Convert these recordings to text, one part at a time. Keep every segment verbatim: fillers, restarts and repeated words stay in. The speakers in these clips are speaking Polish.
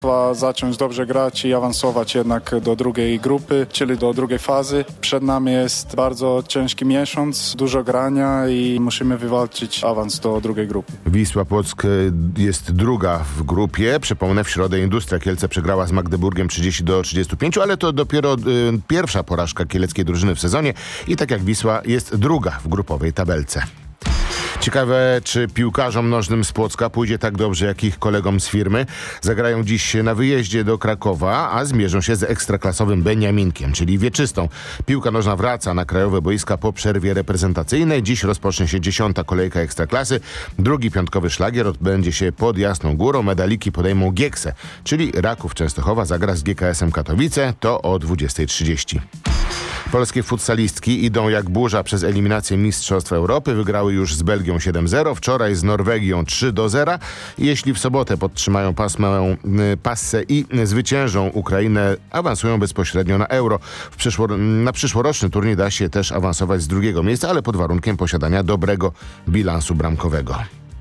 Trzeba zacząć dobrze grać i awansować jednak do drugiej grupy, czyli do drugiej fazy. Przed nami jest bardzo ciężki miesiąc, dużo grania i musimy wywalczyć awans do drugiej grupy. Wisła Płock jest druga w grupie. Przypomnę, w środę Industria Kielce przegrała z Magdeburgiem trzydzieści do trzydziestu pięciu, ale to dopiero y, pierwsza porażka kieleckiej drużyny w sezonie i tak jak Wisła jest druga w grupowej tabelce. Ciekawe, czy piłkarzom nożnym z Płocka pójdzie tak dobrze jak ich kolegom z firmy. Zagrają dziś na wyjeździe do Krakowa, a zmierzą się z ekstraklasowym Beniaminkiem, czyli wieczystą. Piłka nożna wraca na krajowe boiska po przerwie reprezentacyjnej. Dziś rozpocznie się dziesiąta kolejka ekstraklasy. Drugi piątkowy szlagier odbędzie się pod Jasną Górą. Medaliki podejmą Gieksę, czyli Raków Częstochowa zagra z G K S-em Katowice. To o dwudziestej trzydzieści. Polskie futsalistki idą jak burza przez eliminację Mistrzostw Europy. Wygrały już z Belgią siedem zero, wczoraj z Norwegią trzy do zera. Jeśli w sobotę podtrzymają pasmę, passę i zwyciężą Ukrainę, awansują bezpośrednio na Euro. W przyszło, na przyszłoroczny turniej da się też awansować z drugiego miejsca, ale pod warunkiem posiadania dobrego bilansu bramkowego.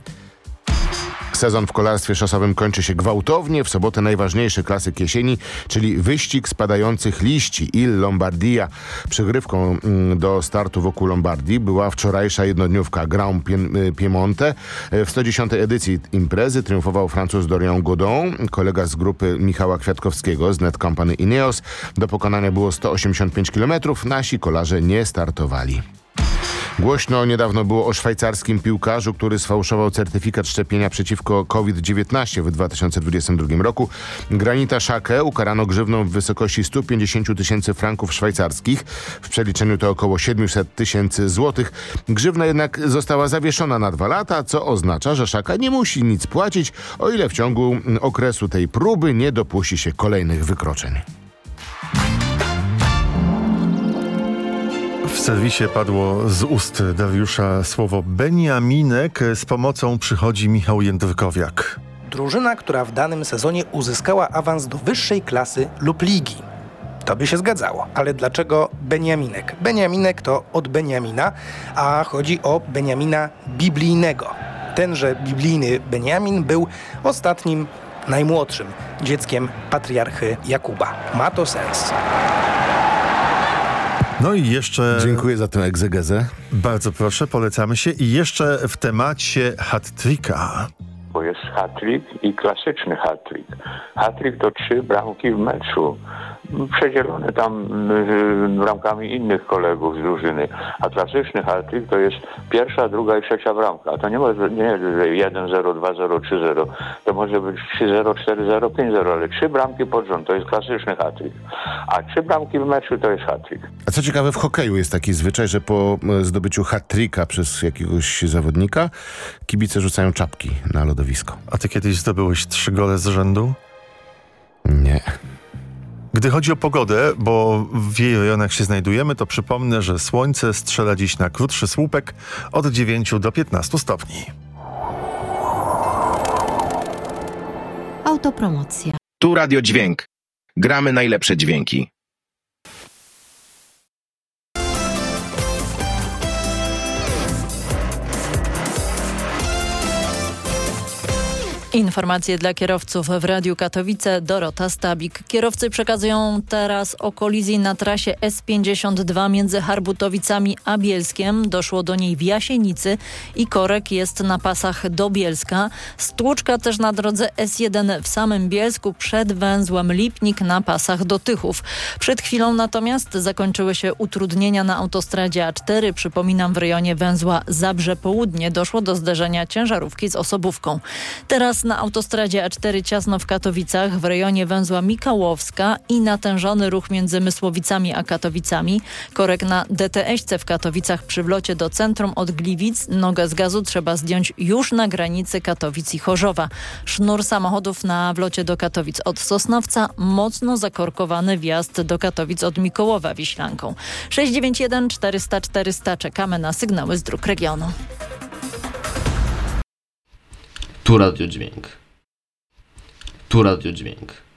Sezon w kolarstwie szosowym kończy się gwałtownie. W sobotę najważniejszy klasyk jesieni, czyli wyścig spadających liści Il Lombardia. Przygrywką do startu wokół Lombardii była wczorajsza jednodniówka Grand Piemonte. W sto dziesiątej edycji imprezy triumfował Francuz Dorian Godon, kolega z grupy Michała Kwiatkowskiego z Net Company Ineos. Do pokonania było sto osiemdziesiąt pięć kilometrów. Nasi kolarze nie startowali. Głośno niedawno było o szwajcarskim piłkarzu, który sfałszował certyfikat szczepienia przeciwko COVID dziewiętnaście w dwa tysiące dwudziestym drugim roku. Granita Xhakę ukarano grzywną w wysokości stu pięćdziesięciu tysięcy franków szwajcarskich. W przeliczeniu to około siedmiuset tysięcy złotych. Grzywna jednak została zawieszona na dwa lata, co oznacza, że Xhaka nie musi nic płacić, o ile w ciągu okresu tej próby nie dopuści się kolejnych wykroczeń. W serwisie padło z ust Dariusza słowo Beniaminek. Z pomocą przychodzi Michał Jędrkowiak. Drużyna, która w danym sezonie uzyskała awans do wyższej klasy lub ligi. To by się zgadzało. Ale dlaczego Beniaminek? Beniaminek to od Beniamina, a chodzi o Beniamina biblijnego. Tenże biblijny Beniamin był ostatnim, najmłodszym dzieckiem patriarchy Jakuba. Ma to sens. No i jeszcze... Dziękuję za tę egzegezę. Bardzo proszę, polecamy się. I jeszcze w temacie hat-tricka. Bo jest hat-trick i klasyczny hat-trick. Hat-trick to trzy bramki w meczu. Przedzielone tam bramkami innych kolegów z drużyny. A klasyczny hat-trick to jest pierwsza, druga i trzecia bramka. A to nie może nie jeden zero, dwa zero, trzy zero. To może być trzy zero, cztery zero, pięć zero, ale trzy bramki pod rząd to jest klasyczny hat-trick. A trzy bramki w meczu to jest hat-trick. A co ciekawe, w hokeju jest taki zwyczaj, że po zdobyciu hat-tricka przez jakiegoś zawodnika kibice rzucają czapki na lodowisko. A ty kiedyś zdobyłeś trzy gole z rzędu? Nie. Gdy chodzi o pogodę, bo w jej rejonach się znajdujemy, to przypomnę, że słońce strzela dziś na krótszy słupek od dziewięciu do piętnastu stopni. Autopromocja. Tu Radio Dźwięk. Gramy najlepsze dźwięki. Informacje dla kierowców w Radiu Katowice. Dorota Stabik. Kierowcy przekazują teraz o kolizji na trasie S pięćdziesiąt dwa między Harbutowicami a Bielskiem. Doszło do niej w Jasienicy i korek jest na pasach do Bielska. Stłuczka też na drodze S jeden w samym Bielsku przed węzłem Lipnik na pasach do Tychów. Przed chwilą natomiast zakończyły się utrudnienia na autostradzie A cztery. Przypominam, w rejonie węzła Zabrze Południe doszło do zderzenia ciężarówki z osobówką. Teraz na autostradzie A cztery ciasno w Katowicach, w rejonie węzła Mikałowska i natężony ruch między Mysłowicami a Katowicami. Korek na D T S-ce w Katowicach przy wlocie do centrum od Gliwic. Nogę z gazu trzeba zdjąć już na granicy Katowic i Chorzowa. Sznur samochodów na wlocie do Katowic od Sosnowca. Mocno zakorkowany wjazd do Katowic od Mikołowa Wiślanką. sześć dziewięć jeden czterysta czterysta. Czekamy na sygnały z dróg regionu. Tu Radio Dźwięk. Tu Radio Dźwięk.